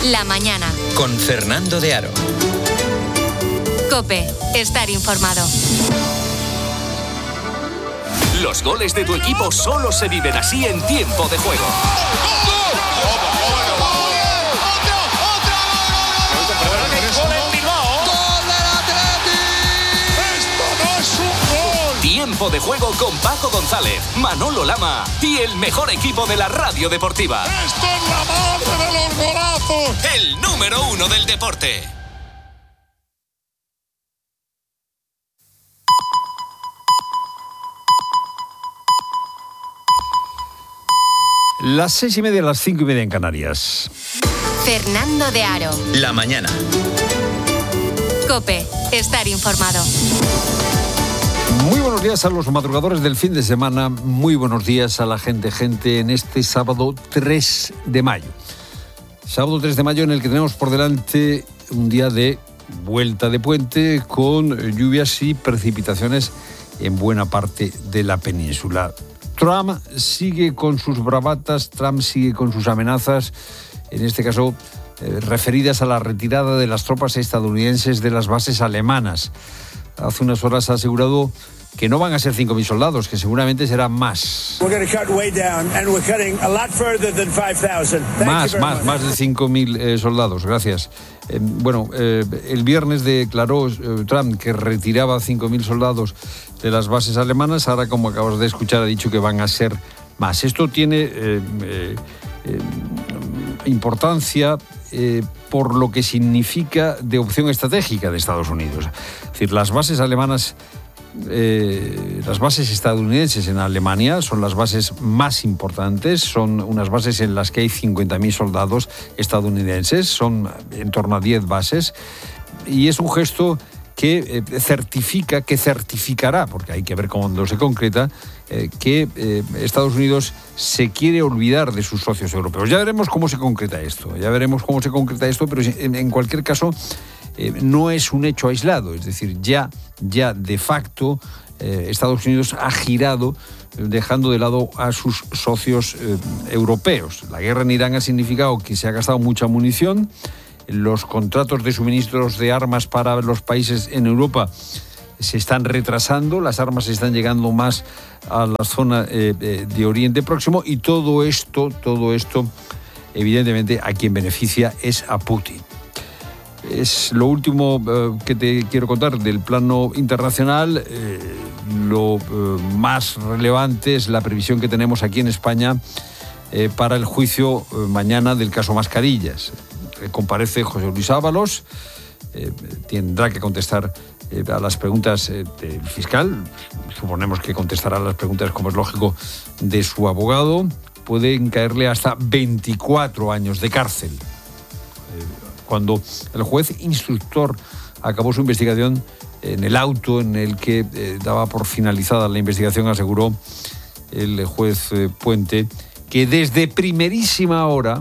La mañana. Con Fernando de Aro. COPE. Estar informado. Los goles de tu equipo solo se viven así en tiempo de juego. Tiempo de juego con Paco González, Manolo Lama y el mejor equipo de la radio deportiva. ¡Esto es la madre de los golazos! El número 1 del deporte. Las 6:30, las 5:30 en Canarias. Fernando de Aro. La mañana. COPE. Estar informado. Muy buenos días a los madrugadores del fin de semana. Muy buenos días a la gente en este sábado 3 de mayo. Sábado 3 de mayo en el que tenemos por delante un día de vuelta de puente con lluvias y precipitaciones en buena parte de la península. Trump sigue con sus bravatas, Trump sigue con sus amenazas, en este caso referidas a la retirada de las tropas estadounidenses de las bases alemanas. Hace unas horas ha asegurado que no van a ser 5.000 soldados, que seguramente serán más. Más de 5.000 soldados, gracias. El viernes declaró Trump que retiraba 5.000 soldados de las bases alemanas. Ahora, como acabas de escuchar, ha dicho que van a ser más. Esto tiene importancia por lo que significa de opción estratégica de Estados Unidos. Es decir, las bases alemanas, las bases estadounidenses en Alemania son las bases más importantes, son unas bases en las que hay 50.000 soldados estadounidenses, son en torno a 10 bases, y es un gesto que certificará, porque hay que ver cómo se concreta, que Estados Unidos se quiere olvidar de sus socios europeos. Ya veremos cómo se concreta esto, pero en cualquier caso no es un hecho aislado, es decir, ya de facto Estados Unidos ha girado dejando de lado a sus socios europeos. La guerra en Irán ha significado que se ha gastado mucha munición. Los contratos de suministros de armas para los países en Europa se están retrasando, las armas están llegando más a la zona de Oriente Próximo, y todo esto, evidentemente, a quien beneficia es a Putin. Es lo último que te quiero contar del plano internacional. Lo más relevante es la previsión que tenemos aquí en España para el juicio mañana del caso Mascarillas. Comparece José Luis Ábalos, tendrá que contestar a las preguntas del fiscal, suponemos que contestará a las preguntas, como es lógico, de su abogado. Pueden caerle hasta 24 años de cárcel. Cuando el juez instructor acabó su investigación, en el auto en el que daba por finalizada la investigación, aseguró el juez Puente que desde primerísima hora,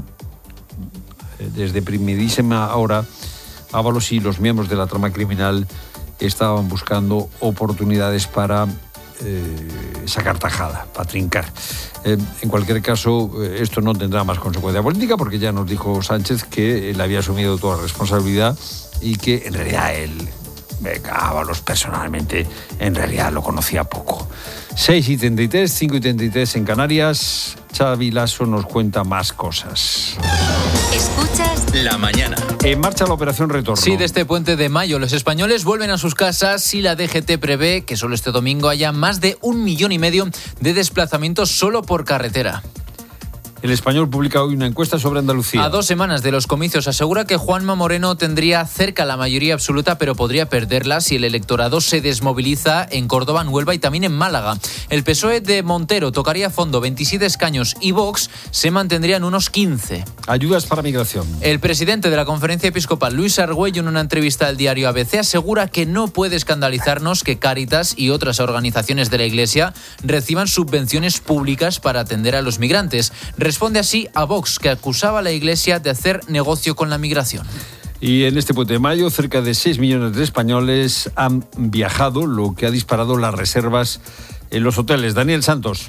Ábalos y los miembros de la trama criminal estaban buscando oportunidades para sacar tajada, para trincar. En cualquier caso, esto no tendrá más consecuencia política, porque ya nos dijo Sánchez que él había asumido toda la responsabilidad y que en realidad Ábalos personalmente en realidad lo conocía poco. 6:33, 5:33 en Canarias. Xavi Lasso nos cuenta más cosas. Escuchas La mañana. En marcha la operación retorno. Sí, de este puente de mayo los españoles vuelven a sus casas y la DGT prevé que solo este domingo haya más de 1,5 millones de desplazamientos solo por carretera. El Español publica hoy una encuesta sobre Andalucía. A 2 semanas de los comicios asegura que Juanma Moreno tendría cerca la mayoría absoluta, pero podría perderla si el electorado se desmoviliza en Córdoba, en Huelva y también en Málaga. El PSOE de Montero tocaría fondo 27 escaños y Vox se mantendría en unos 15. Ayudas para migración. El presidente de la Conferencia Episcopal, Luis Argüello, en una entrevista al diario ABC, asegura que no puede escandalizarnos que Cáritas y otras organizaciones de la Iglesia reciban subvenciones públicas para atender a los migrantes. Responde así a Vox, que acusaba a la Iglesia de hacer negocio con la migración. Y en este puente de mayo, cerca de 6 millones de españoles han viajado, lo que ha disparado las reservas en los hoteles. Daniel Santos.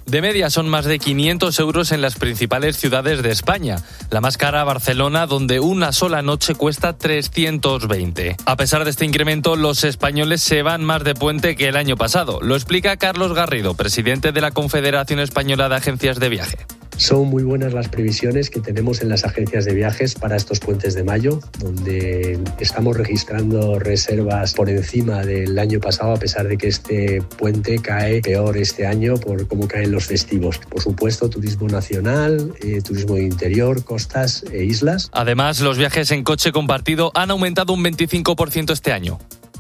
De media son más de 500 euros en las principales ciudades de España. La más cara, Barcelona, donde una sola noche cuesta 320. A pesar de este incremento, los españoles se van más de puente que el año pasado. Lo explica Carlos Garrido, presidente de la Confederación Española de Agencias de Viaje. Son muy buenas las previsiones que tenemos en las agencias de viajes para estos puentes de mayo, donde estamos registrando reservas por encima del año pasado, a pesar de que este puente cae peor este año por cómo caen los festivos. Por supuesto, turismo nacional, turismo de interior, costas e islas. Además, los viajes en coche compartido han aumentado un 25% este año.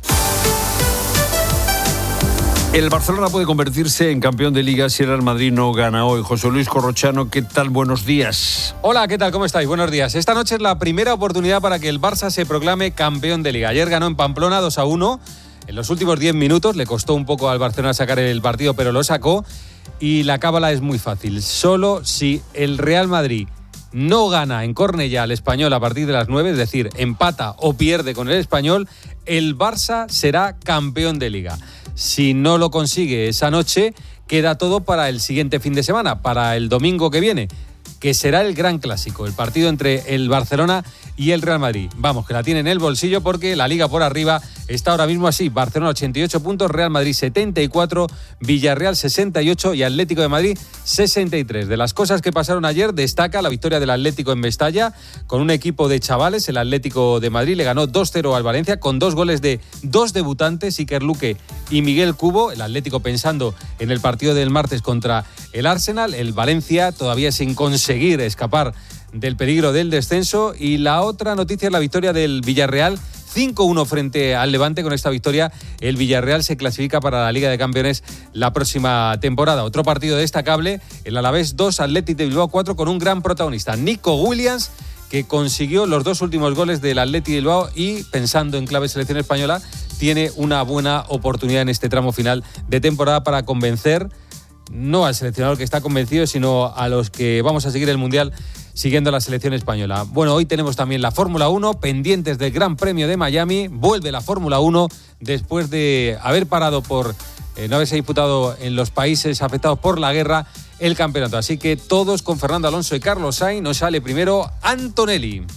El Barcelona puede convertirse en campeón de Liga si el Real Madrid no gana hoy. José Luis Corrochano, ¿qué tal? Buenos días. Hola, ¿qué tal? ¿Cómo estáis? Buenos días. Esta noche es la primera oportunidad para que el Barça se proclame campeón de Liga. Ayer ganó en Pamplona 2-1. En los últimos 10 minutos le costó un poco al Barcelona sacar el partido, pero lo sacó. Y la cábala es muy fácil. Solo si el Real Madrid no gana en Cornellá al Español a partir de las 9, es decir, empata o pierde con el Español, el Barça será campeón de Liga. Si no lo consigue esa noche, queda todo para el siguiente fin de semana, para el domingo que viene, que será el gran clásico, el partido entre el Barcelona y el Real Madrid. Vamos, que la tiene en el bolsillo porque la Liga por arriba está ahora mismo así. Barcelona 88 puntos, Real Madrid 74, Villarreal 68 y Atlético de Madrid 63. De las cosas que pasaron ayer destaca la victoria del Atlético en Mestalla con un equipo de chavales. El Atlético de Madrid le ganó 2-0 al Valencia con 2 goles de 2 debutantes, Iker Luque y Miguel Cubo. El Atlético pensando en el partido del martes contra el Arsenal. El Valencia todavía sin conseguir escapar del peligro del descenso. Y la otra noticia es la victoria del Villarreal 5-1 frente al Levante. Con esta victoria el Villarreal se clasifica para la Liga de Campeones la próxima temporada. Otro partido destacable, el Alavés 2, Athletic de Bilbao 4, con un gran protagonista, Nico Williams, que consiguió los 2 últimos goles del Athletic de Bilbao y, pensando en clave selección española, tiene una buena oportunidad en este tramo final de temporada para convencer, no al seleccionador que está convencido, sino a los que vamos a seguir el Mundial siguiendo la selección española. Bueno, hoy tenemos también la Fórmula 1, pendientes del Gran Premio de Miami. Vuelve la Fórmula 1 después de haber parado por no haberse disputado en los países afectados por la guerra el campeonato. Así que todos con Fernando Alonso y Carlos Sainz. Nos sale primero Antonelli.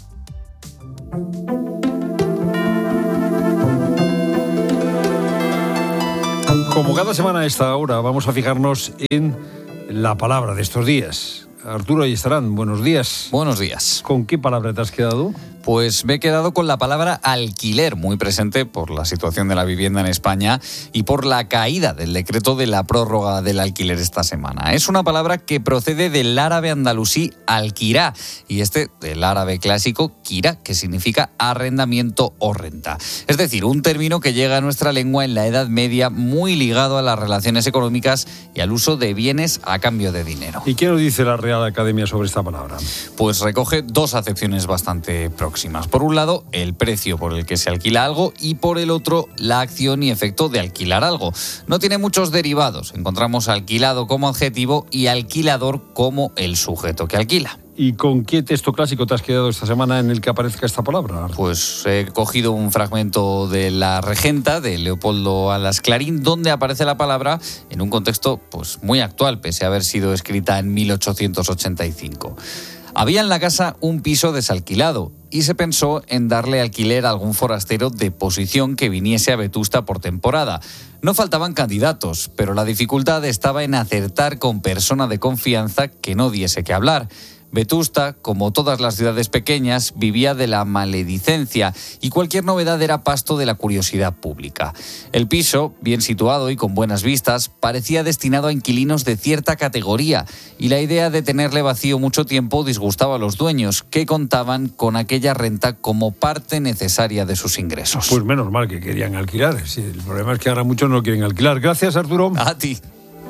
Como cada semana a esta hora, vamos a fijarnos en la palabra de estos días. Arturo Ayestarán, buenos días. Buenos días. ¿Con qué palabra te has quedado? Pues me he quedado con la palabra alquiler, muy presente por la situación de la vivienda en España y por la caída del decreto de la prórroga del alquiler esta semana. Es una palabra que procede del árabe andalusí alquirá y del árabe clásico quira, que significa arrendamiento o renta. Es decir, un término que llega a nuestra lengua en la Edad Media muy ligado a las relaciones económicas y al uso de bienes a cambio de dinero. ¿Y qué nos dice la Real Academia sobre esta palabra? Pues recoge 2 acepciones bastante próximas. Por un lado, el precio por el que se alquila algo y por el otro, la acción y efecto de alquilar algo. No tiene muchos derivados. Encontramos alquilado como adjetivo y alquilador como el sujeto que alquila. ¿Y con qué texto clásico te has quedado esta semana en el que aparezca esta palabra? Pues he cogido un fragmento de La Regenta, de Leopoldo Alas Clarín, donde aparece la palabra en un contexto pues muy actual, pese a haber sido escrita en 1885. Había en la casa un piso desalquilado y se pensó en darle alquiler a algún forastero de posición que viniese a Vetusta por temporada. No faltaban candidatos, pero la dificultad estaba en acertar con persona de confianza que no diese que hablar. Vetusta, como todas las ciudades pequeñas, vivía de la maledicencia y cualquier novedad era pasto de la curiosidad pública. El piso, bien situado y con buenas vistas, parecía destinado a inquilinos de cierta categoría y la idea de tenerle vacío mucho tiempo disgustaba a los dueños, que contaban con aquella renta como parte necesaria de sus ingresos. Pues menos mal que querían alquilar. Sí, el problema es que ahora muchos no quieren alquilar. Gracias, Arturo. A ti.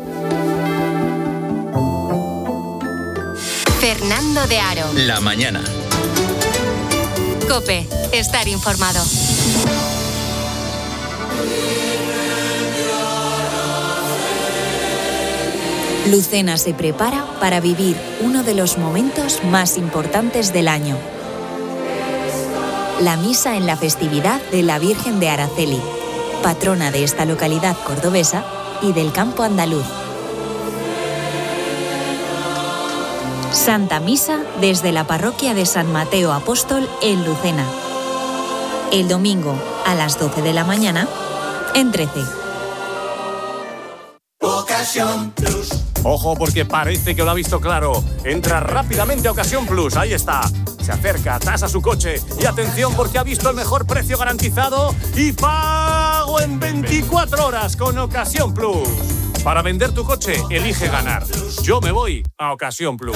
Fernando de Aro. La mañana. COPE. Estar informado. Lucena se prepara para vivir uno de los momentos más importantes del año. La misa en la festividad de la Virgen de Araceli, patrona de esta localidad cordobesa y del campo andaluz. Santa Misa desde la parroquia de San Mateo Apóstol en Lucena. El domingo a las 12 de la mañana en 13. Ocasión Plus. Ojo, porque parece que lo ha visto claro. Entra rápidamente a Ocasión Plus, ahí está. Se acerca, tasa su coche y atención porque ha visto el mejor precio garantizado y pago en 24 horas con Ocasión Plus. Para vender tu coche, elige ganar. Yo me voy a Ocasión Plus.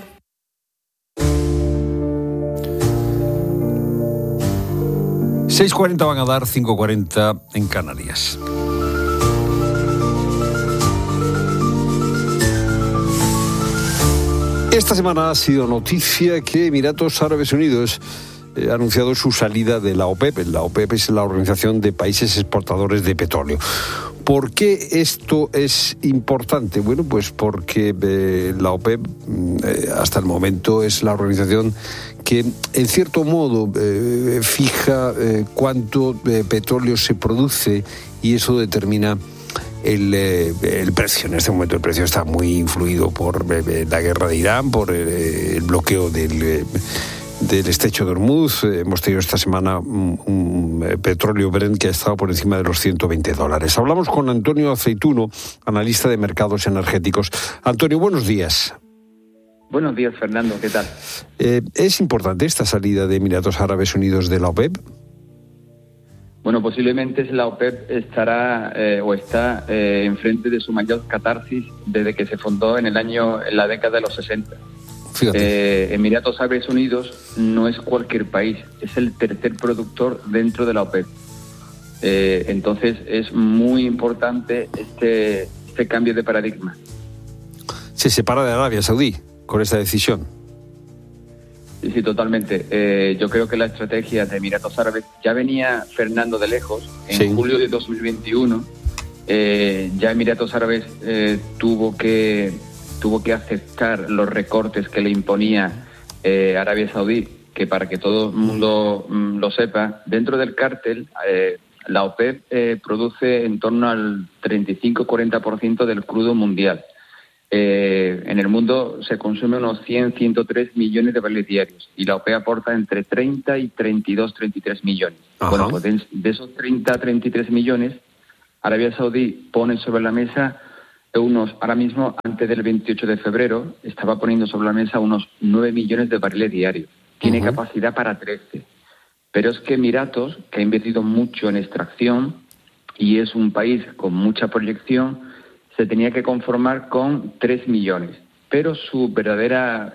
6:40 van a dar, 5:40 en Canarias. Esta semana ha sido noticia que Emiratos Árabes Unidos ha anunciado su salida de la OPEP. La OPEP es la Organización de Países Exportadores de Petróleo. ¿Por qué esto es importante? Bueno, pues porque la OPEP hasta el momento es la organización que en cierto modo fija cuánto petróleo se produce y eso determina el precio. En este momento el precio está muy influido por la guerra de Irán, por el bloqueo del estrecho de Hormuz. Hemos tenido esta semana un petróleo Brent que ha estado por encima de los $120. Hablamos con Antonio Aceituno, analista de mercados energéticos. Antonio, buenos días. Buenos días, Fernando. ¿Qué tal? ¿Es importante esta salida de Emiratos Árabes Unidos de la OPEP? Bueno, posiblemente la OPEP está enfrente de su mayor catarsis desde que se fundó en la década de los 60. Emiratos Árabes Unidos no es cualquier país, es el tercer productor dentro de la OPEP. Entonces es muy importante este cambio de paradigma. ¿Se separa de Arabia Saudí con esta decisión? Sí, totalmente. Yo creo que la estrategia de Emiratos Árabes ya venía frenando de lejos. En julio de 2021 ya Emiratos Árabes tuvo que aceptar los recortes que le imponía Arabia Saudí, que para que todo el mundo lo sepa, dentro del cártel la OPEP produce en torno al 35-40% del crudo mundial. En el mundo se consume unos 100-103 millones de barriles diarios y la OPEP aporta entre 30 y 32-33 millones. Ajá. Bueno, pues de esos 30-33 millones, Arabia Saudí pone sobre la mesa ahora mismo, antes del 28 de febrero, estaba poniendo sobre la mesa unos 9 millones de barriles diarios. Tiene capacidad para 13. Pero es que Emiratos, que ha invertido mucho en extracción y es un país con mucha proyección, se tenía que conformar con 3 millones. Pero su verdadero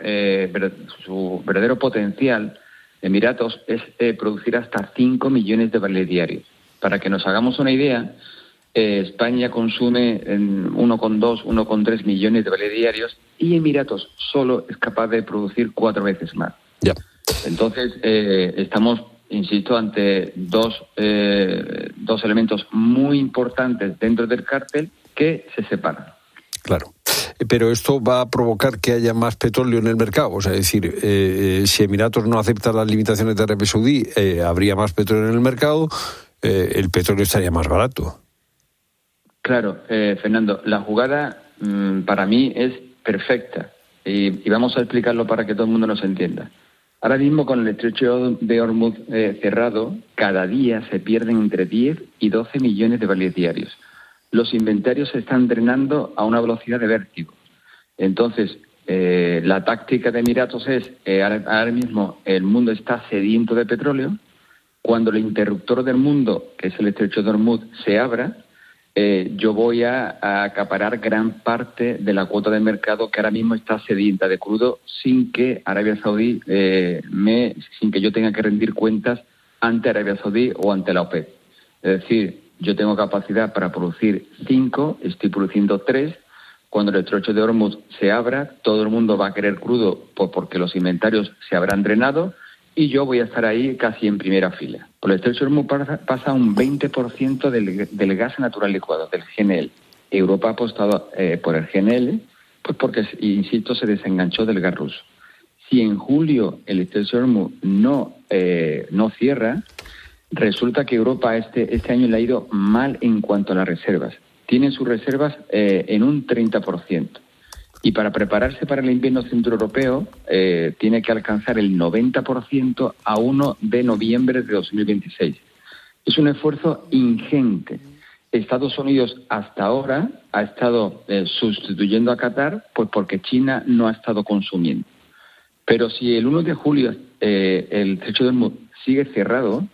potencial de Emiratos es producir hasta 5 millones de barriles diarios. Para que nos hagamos una idea, España consume 1,2, 1,3 millones de barriles diarios y Emiratos solo es capaz de producir 4 veces más. Ya. Entonces, estamos, insisto, ante dos elementos muy importantes dentro del cártel que se separan. Claro. Pero esto va a provocar que haya más petróleo en el mercado. O sea, es decir, si Emiratos no acepta las limitaciones de Arabia Saudí, habría más petróleo en el mercado, el petróleo estaría más barato. Claro, Fernando, la jugada para mí es perfecta y vamos a explicarlo para que todo el mundo nos entienda. Ahora mismo con el estrecho de Hormuz cerrado, cada día se pierden entre 10 y 12 millones de barriles diarios. Los inventarios se están drenando a una velocidad de vértigo. Entonces, la táctica de Emiratos es, ahora mismo el mundo está sediento de petróleo. Cuando el interruptor del mundo, que es el estrecho de Hormuz, se abra, yo voy a acaparar gran parte de la cuota de mercado que ahora mismo está sedienta de crudo sin que Arabia Saudí, sin que yo tenga que rendir cuentas ante Arabia Saudí o ante la OPEP. Es decir, yo tengo capacidad para producir 5, estoy produciendo 3. Cuando el estrecho de Hormuz se abra, todo el mundo va a querer crudo porque los inventarios se habrán drenado y yo voy a estar ahí casi en primera fila. Por el estrecho de Hormuz pasa un 20% del gas natural licuado, del GNL. Europa ha apostado por el GNL pues porque, insisto, se desenganchó del gas ruso. Si en julio el estrecho de Hormuz no cierra, resulta que Europa este año le ha ido mal en cuanto a las reservas. Tiene sus reservas en un 30%. Y para prepararse para el invierno centroeuropeo tiene que alcanzar el 90% a 1 de noviembre de 2026. Es un esfuerzo ingente. Estados Unidos hasta ahora ha estado sustituyendo a Qatar pues porque China no ha estado consumiendo. Pero si el 1 de julio el estrecho de Hormuz sigue cerrado,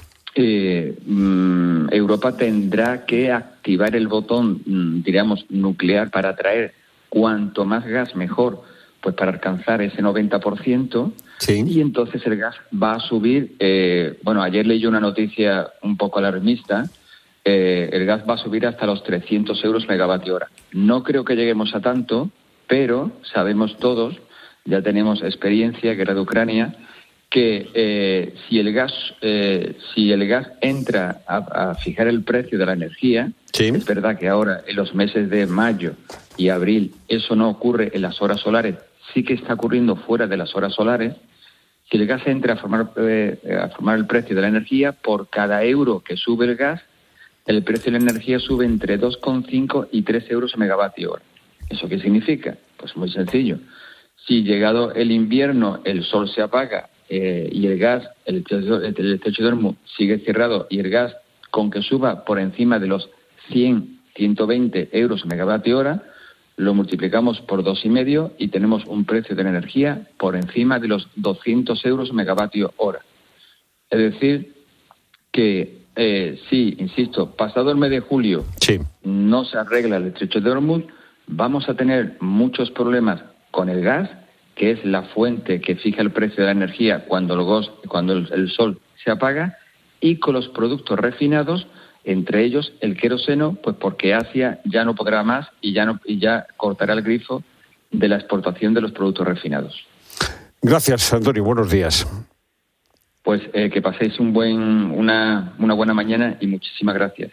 Europa tendrá que activar el botón, diríamos, nuclear para atraer cuanto más gas mejor, pues para alcanzar ese 90%. Sí. Y entonces el gas va a subir. Ayer leí una noticia un poco alarmista. El gas va a subir hasta los 300 euros megavatio hora. No creo que lleguemos a tanto, pero sabemos todos, ya tenemos experiencia, guerra de Ucrania, que si el gas entra a fijar el precio de la energía, sí. Es verdad que ahora en los meses de mayo y abril eso no ocurre en las horas solares, sí que está ocurriendo fuera de las horas solares. Si el gas entra a formar el precio de la energía, por cada euro que sube el gas, el precio de la energía sube entre 2,5 y 3 euros a megavatio hora. ¿Eso qué significa? Pues muy sencillo. Si llegado el invierno el sol se apaga y el gas, el estrecho de Hormuz sigue cerrado y el gas con que suba por encima de los 120 euros a megavatio hora, lo multiplicamos por 2,5 y tenemos un precio de la energía por encima de los 200 euros megavatio hora. Es decir, que sí, insisto, pasado el mes de julio sí. No se arregla el estrecho de Hormuz, vamos a tener muchos problemas con el gas, que es la fuente que fija el precio de la energía cuando el sol se apaga, y con los productos refinados, entre ellos el queroseno, pues porque Asia ya no podrá más y ya cortará el grifo de la exportación de los productos refinados. Gracias, Antonio. Buenos días. Pues que paséis una buena mañana y muchísimas gracias.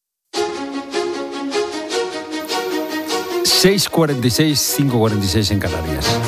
6:46, 5:46 en Canarias.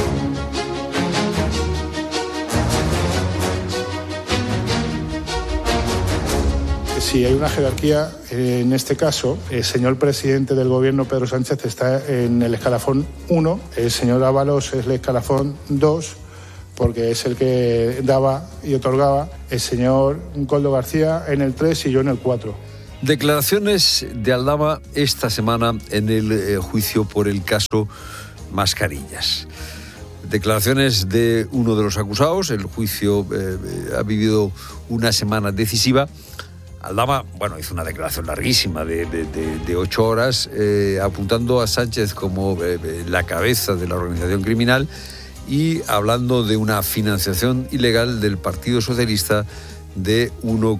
Sí, hay una jerarquía. En este caso, el señor presidente del gobierno, Pedro Sánchez, está en el escalafón 1, el señor Ábalos es el escalafón 2, porque es el que daba y otorgaba, el señor Koldo García en el 3 y yo en el 4. Declaraciones de Aldama esta semana en el juicio por el caso Mascarillas. Declaraciones de uno de los acusados. El juicio ha vivido una semana decisiva. Aldama, hizo una declaración larguísima de 8 horas, apuntando a Sánchez como la cabeza de la organización criminal y hablando de una financiación ilegal del Partido Socialista de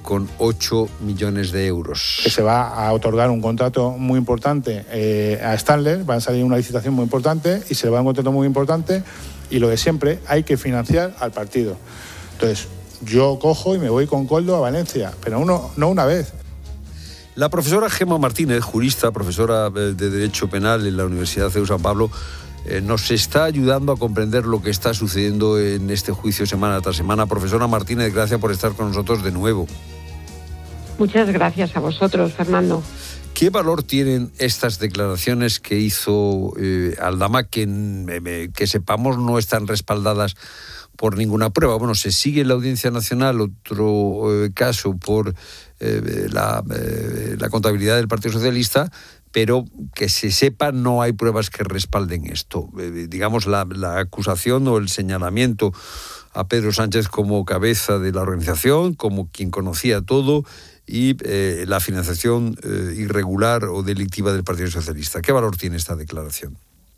1,8 millones de euros. Que se va a otorgar un contrato muy importante a Stanley, va a salir una licitación muy importante y se le va a dar un contrato muy importante, y lo de siempre, hay que financiar al partido. Entonces, yo cojo y me voy con Koldo a Valencia, pero no una vez. La profesora Gemma Martínez, jurista, profesora de Derecho Penal en la Universidad CEU San Pablo, nos está ayudando a comprender lo que está sucediendo en este juicio semana tras semana. Profesora Martínez, gracias por estar con nosotros de nuevo. Muchas gracias a vosotros, Fernando. ¿Qué valor tienen estas declaraciones que hizo Aldama, que sepamos no están respaldadas por ninguna prueba? Bueno, se sigue en la Audiencia Nacional otro caso por la contabilidad del Partido Socialista, pero que se sepa no hay pruebas que respalden esto. Digamos, la acusación o el señalamiento a Pedro Sánchez como cabeza de la organización, como quien conocía todo, y la financiación irregular o delictiva del Partido Socialista. ¿Qué valor tiene esta declaración?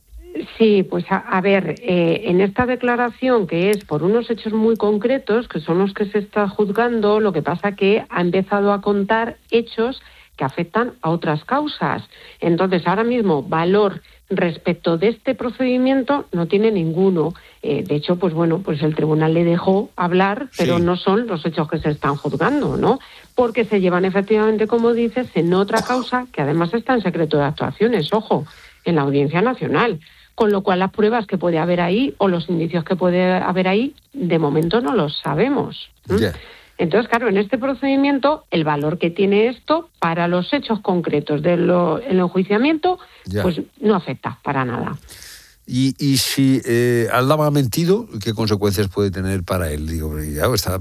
Sí, pues a ver, en esta declaración, que es por unos hechos muy concretos, que son los que se está juzgando, lo que pasa que ha empezado a contar hechos que afectan a otras causas. Entonces, ahora mismo, valor respecto de este procedimiento no tiene ninguno. De hecho, pues el tribunal le dejó hablar, pero sí, no son los hechos que se están juzgando, ¿no? Porque se llevan efectivamente, como dices, en otra causa que además está en secreto de actuaciones, ojo, en la Audiencia Nacional. Con lo cual, las pruebas que puede haber ahí o los indicios que puede haber ahí, de momento no los sabemos. Yeah. Entonces, claro, en este procedimiento, el valor que tiene esto para los hechos concretos del enjuiciamiento, pues no afecta para nada. Y si Aldama ha mentido, ¿qué consecuencias puede tener para él? Digo, ya está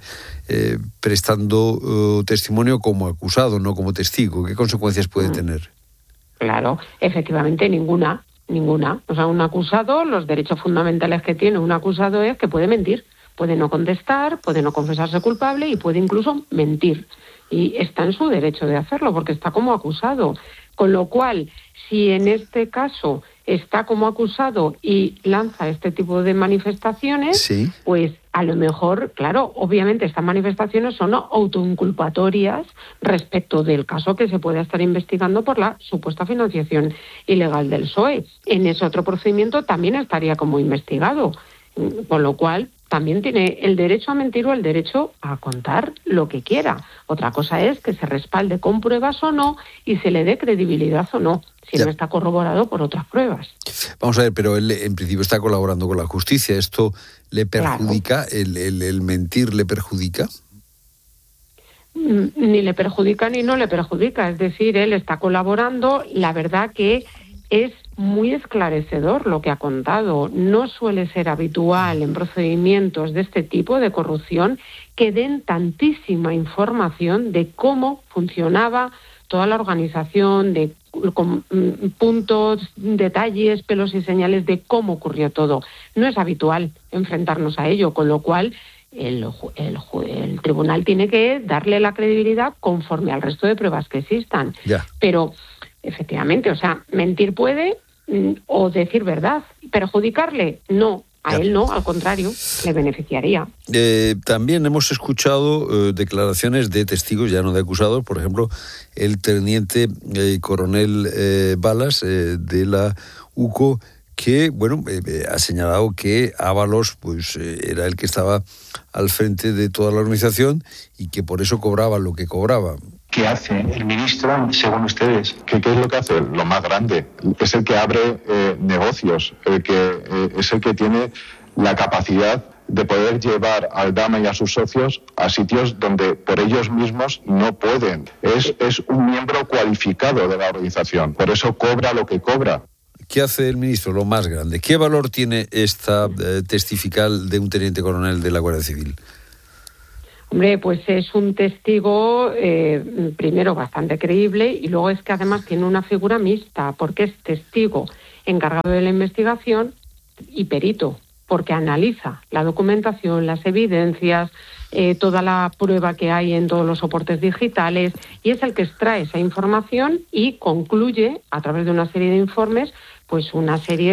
prestando testimonio como acusado, no como testigo. ¿Qué consecuencias puede tener? Claro, efectivamente ninguna. O sea, un acusado, los derechos fundamentales que tiene un acusado es que puede mentir, puede no contestar, puede no confesarse culpable y puede incluso mentir. Y está en su derecho de hacerlo porque está como acusado. Con lo cual, si en este caso está como acusado y lanza este tipo de manifestaciones, sí, pues a lo mejor, claro, obviamente estas manifestaciones son autoinculpatorias respecto del caso que se puede estar investigando por la supuesta financiación ilegal del PSOE. En ese otro procedimiento también estaría como investigado, con lo cual también tiene el derecho a mentir o el derecho a contar lo que quiera. Otra cosa es que se respalde con pruebas o no y se le dé credibilidad o no, si no está corroborado por otras pruebas. Vamos a ver, pero él en principio está colaborando con la justicia. ¿Esto le perjudica? Claro. ¿El mentir le perjudica? Ni le perjudica ni no le perjudica. Es decir, él está colaborando. La verdad que es muy esclarecedor lo que ha contado. No suele ser habitual en procedimientos de este tipo de corrupción que den tantísima información de cómo funcionaba toda la organización, de con puntos, detalles, pelos y señales de cómo ocurrió todo. No es habitual enfrentarnos a ello, con lo cual el tribunal tiene que darle la credibilidad conforme al resto de pruebas que existan. Ya. Pero efectivamente, o sea, mentir puede o decir verdad. ¿Perjudicarle? No. A él no, al contrario, le beneficiaría. También hemos escuchado declaraciones de testigos, ya no de acusados, por ejemplo, el teniente coronel Balas de la UCO, que bueno ha señalado que Ábalos pues era el que estaba al frente de toda la organización y que por eso cobraba lo que cobraba. ¿Qué hace el ministro, según ustedes? ¿Qué es lo que hace? Lo más grande. Es el que abre negocios, es el que tiene la capacidad de poder llevar a Aldama y a sus socios a sitios donde por ellos mismos no pueden. Es un miembro cualificado de la organización, por eso cobra lo que cobra. ¿Qué hace el ministro? Lo más grande. ¿Qué valor tiene esta testifical de un teniente coronel de la Guardia Civil? Hombre, pues es un testigo, primero, bastante creíble y luego es que además tiene una figura mixta, porque es testigo encargado de la investigación y perito, porque analiza la documentación, las evidencias, toda la prueba que hay en todos los soportes digitales y es el que extrae esa información y concluye, a través de una serie de informes, pues una serie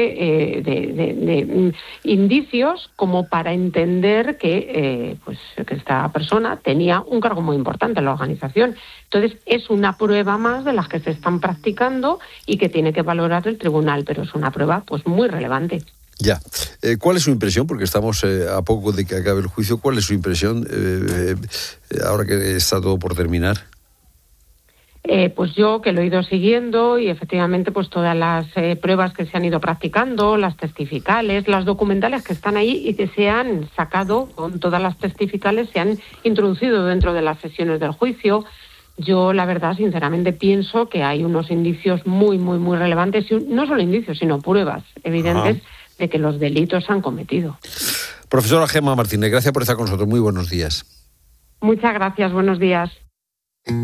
de indicios como para entender que esta persona tenía un cargo muy importante en la organización. Entonces, es una prueba más de las que se están practicando y que tiene que valorar el tribunal, pero es una prueba pues muy relevante. Ya. ¿Cuál es su impresión? Porque estamos a poco de que acabe el juicio. ¿Cuál es su impresión ahora que está todo por terminar? Pues yo que lo he ido siguiendo y efectivamente pues todas las pruebas que se han ido practicando, las testificales, las documentales que están ahí y que se han sacado con todas las testificales, se han introducido dentro de las sesiones del juicio. Yo la verdad sinceramente pienso que hay unos indicios muy, muy, muy relevantes, no solo indicios sino pruebas evidentes de que los delitos se han cometido. Profesora Gemma Martínez, gracias por estar con nosotros. Muy buenos días. Muchas gracias, buenos días.